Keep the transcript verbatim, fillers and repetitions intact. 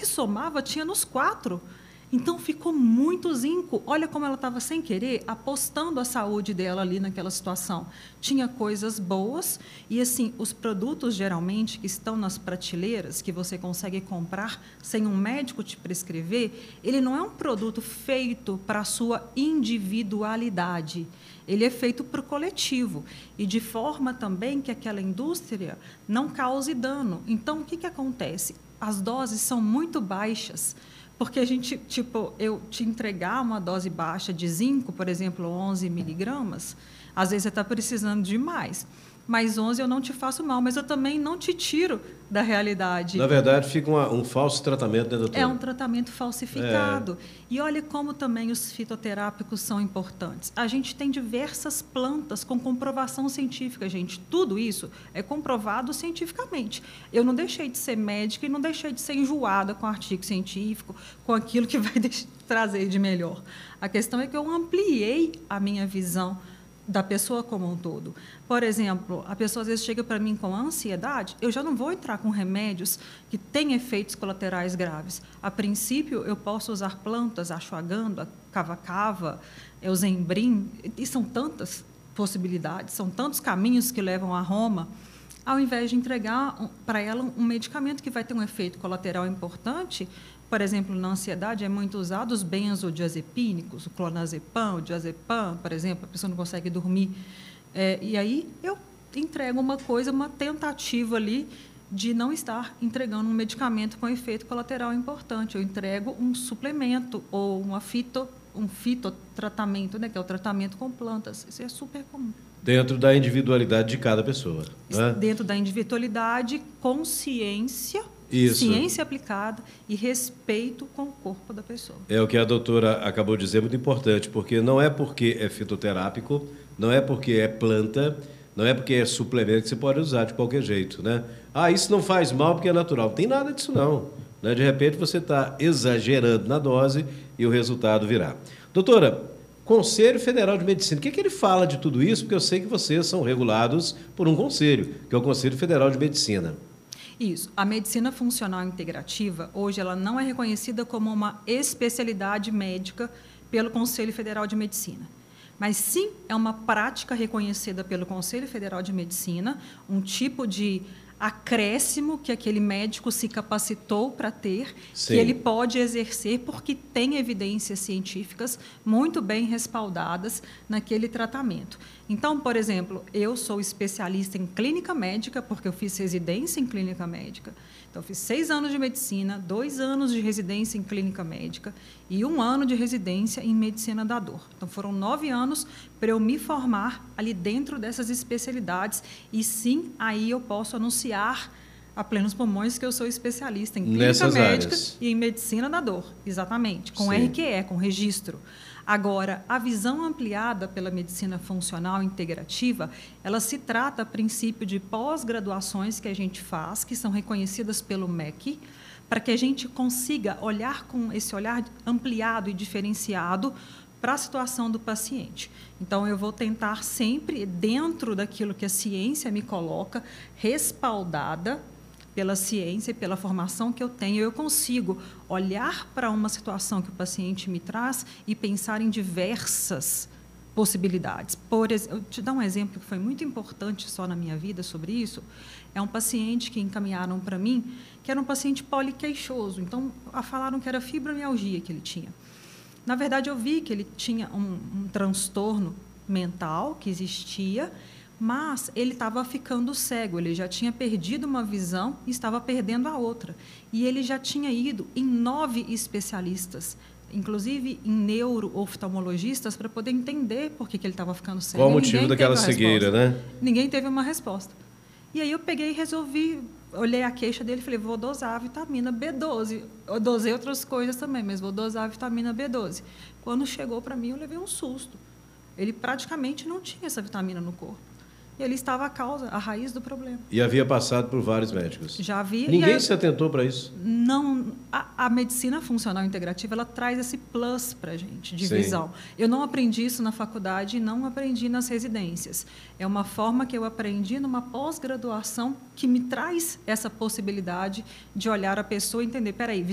que somava, tinha nos quatro. Então, ficou muito zinco. Olha como ela estava, sem querer, apostando a saúde dela ali naquela situação. Tinha coisas boas e, assim, os produtos, geralmente, que estão nas prateleiras, que você consegue comprar sem um médico te prescrever, ele não é um produto feito para a sua individualidade. Ele é feito para o coletivo e de forma também que aquela indústria não cause dano. Então, o que, que acontece? As doses são muito baixas. Porque a gente, tipo, eu te entregar uma dose baixa de zinco, por exemplo, onze miligramas, às vezes você está precisando de mais. Mas onze eu não te faço mal, mas eu também não te tiro da realidade. Na verdade, fica uma, um falso tratamento, né, doutora? É um tratamento falsificado. É. E olha como também os fitoterápicos são importantes. A gente tem diversas plantas com comprovação científica, gente. Tudo isso é comprovado cientificamente. Eu não deixei de ser médica e não deixei de ser enjoada com artigo científico, com aquilo que vai trazer de melhor. A questão é que eu ampliei a minha visão da pessoa como um todo. Por exemplo, a pessoa às vezes chega para mim com ansiedade, eu já não vou entrar com remédios que têm efeitos colaterais graves. A princípio, eu posso usar plantas, ashwagandha, cava-cava, eusembrim, e são tantas possibilidades, são tantos caminhos que levam a Roma, ao invés de entregar para ela um medicamento que vai ter um efeito colateral importante. Por exemplo, na ansiedade é muito usado os benzodiazepínicos, o clonazepam, o diazepam, por exemplo, a pessoa não consegue dormir. É, e aí eu entrego uma coisa, uma tentativa ali de não estar entregando um medicamento com efeito colateral importante. Eu entrego um suplemento ou uma fito, um fitotratamento, né, que é o tratamento com plantas. Isso é super comum. Dentro da individualidade de cada pessoa. Né? Dentro da individualidade, consciência, Isso. Ciência aplicada e respeito com o corpo da pessoa. É o que a doutora acabou de dizer, muito importante, porque não é porque é fitoterápico, não é porque é planta, não é porque é suplemento que você pode usar de qualquer jeito, né? Ah, isso não faz mal porque é natural. Não tem nada disso, não. Né? De repente, você está exagerando na dose e o resultado virá. Doutora, Conselho Federal de Medicina, o que, é que ele fala de tudo isso? Porque eu sei que vocês são regulados por um conselho, que é o Conselho Federal de Medicina. Isso. A medicina funcional integrativa, hoje, ela não é reconhecida como uma especialidade médica pelo Conselho Federal de Medicina. Mas, sim, é uma prática reconhecida pelo Conselho Federal de Medicina, um tipo de acréscimo que aquele médico se capacitou para ter, sim, que ele pode exercer porque tem evidências científicas muito bem respaldadas naquele tratamento. Então, por exemplo, eu sou especialista em clínica médica, porque eu fiz residência em clínica médica. Então, eu fiz seis anos de medicina, dois anos de residência em clínica médica e um ano de residência em medicina da dor. Então, foram nove anos para eu me formar ali dentro dessas especialidades e, sim, aí eu posso anunciar a plenos pulmões que eu sou especialista em clínica Nessas médica áreas. E em medicina da dor, exatamente, com sim. R Q E, com registro. Agora, a visão ampliada pela medicina funcional integrativa, ela se trata, a princípio, de pós-graduações que a gente faz, que são reconhecidas pelo M E C, para que a gente consiga olhar com esse olhar ampliado e diferenciado para a situação do paciente. Então, eu vou tentar sempre, dentro daquilo que a ciência me coloca, respaldada pela ciência e pela formação que eu tenho, eu consigo olhar para uma situação que o paciente me traz e pensar em diversas possibilidades. Por exemplo, eu te dar um exemplo que foi muito importante só na minha vida sobre isso. É um paciente que encaminharam para mim, que era um paciente poliqueixoso. Então, falaram que era fibromialgia que ele tinha. Na verdade, eu vi que ele tinha um, um transtorno mental que existia, mas ele estava ficando cego, ele já tinha perdido uma visão e estava perdendo a outra. E ele já tinha ido em nove especialistas, inclusive em neuro-oftalmologistas, para poder entender por que, que ele estava ficando cego. Qual o motivo daquela cegueira, né? Ninguém teve uma resposta. E aí eu peguei e resolvi, olhei a queixa dele e falei, vou dosar a vitamina B doze. Eu dosei outras coisas também, mas vou dosar a vitamina B doze. Quando chegou para mim, eu levei um susto. Ele praticamente não tinha essa vitamina no corpo. E ele estava a causa, a raiz do problema. E havia passado por vários médicos. Já havia. Ninguém a, se atentou para isso? Não. A, a medicina funcional integrativa, ela traz esse plus para a gente, de Sim. visão. Eu não aprendi isso na faculdade e não aprendi nas residências. É uma forma que eu aprendi numa pós-graduação que me traz essa possibilidade de olhar a pessoa e entender, peraí,